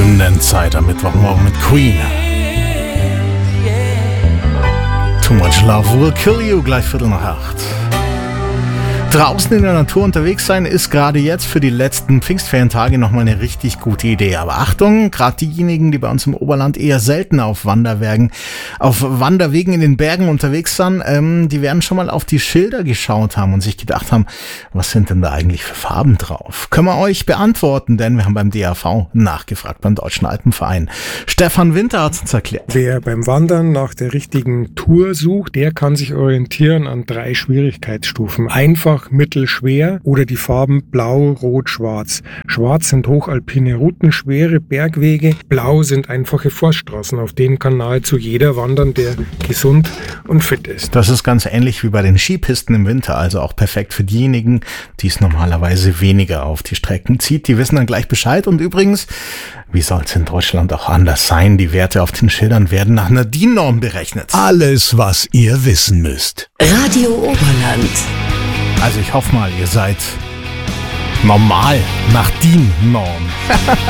Nennzeit am Mittwochmorgen mit Queen. Too Much Love Will Kill You, gleich 7:45. Draußen in der Natur unterwegs sein ist gerade jetzt für die letzten Pfingstferientage nochmal eine richtig gute Idee. Aber Achtung, gerade diejenigen, die bei uns im Oberland eher selten auf Wanderwegen in den Bergen unterwegs sind, die werden schon mal auf die Schilder geschaut haben und sich gedacht haben, was sind denn da eigentlich für Farben drauf? Können wir euch beantworten, denn wir haben beim DAV nachgefragt, beim Deutschen Alpenverein. Stefan Winter hat es uns erklärt. Wer beim Wandern nach der richtigen Tour sucht, der kann sich orientieren an 3 Schwierigkeitsstufen. Einfach, mittel, schwer oder die Farben blau, rot, schwarz. Schwarz sind hochalpine Routen, schwere Bergwege. Blau sind einfache Forststraßen, auf denen kann nahezu jeder wandern, der gesund und fit ist. Das ist ganz ähnlich wie bei den Skipisten im Winter, also auch perfekt für diejenigen, die es normalerweise weniger auf die Strecken zieht. Die wissen dann gleich Bescheid. Und übrigens, wie soll es in Deutschland auch anders sein? Die Werte auf den Schildern werden nach einer DIN-Norm berechnet. Alles, was ihr wissen müsst. Radio Oberland. Also ich hoffe mal, ihr seid normal nach DIN-Norm.